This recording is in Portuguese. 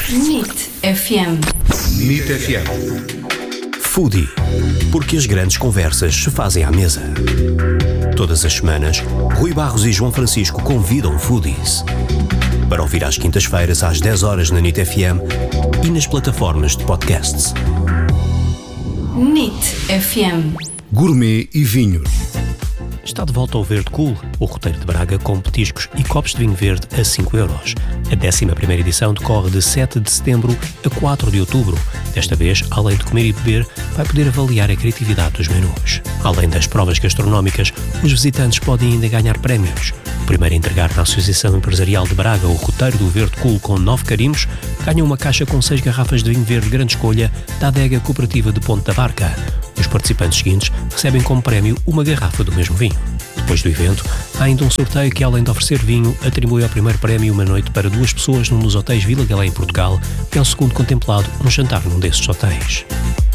NIT FM. NIT FM. Foodie, porque as grandes conversas se fazem à mesa. Todas as semanas, Rui Barros e João Francisco convidam foodies para ouvir às quintas-feiras às 10 horas na NIT FM e nas plataformas de podcasts. NIT FM. Gourmet e vinhos. Está de volta ao Verde Cool, o roteiro de Braga com petiscos e copos de vinho verde a 5€. A 11ª edição decorre de 7 de setembro a 4 de outubro. Desta vez, além de comer e beber, vai poder avaliar a criatividade dos menus. Além das provas gastronómicas, os visitantes podem ainda ganhar prémios. O primeiro a entregar na Associação Empresarial de Braga o roteiro do Verde Cool com 9 carimbos, ganha uma caixa com 6 garrafas de vinho verde grande escolha da adega cooperativa de Ponte da Barca. Os participantes seguintes recebem como prémio uma garrafa do mesmo vinho. Depois do evento, há ainda um sorteio que, além de oferecer vinho, atribui ao primeiro prémio uma noite para 2 pessoas num dos hotéis Vila Galé em Portugal e ao segundo contemplado um jantar num desses hotéis.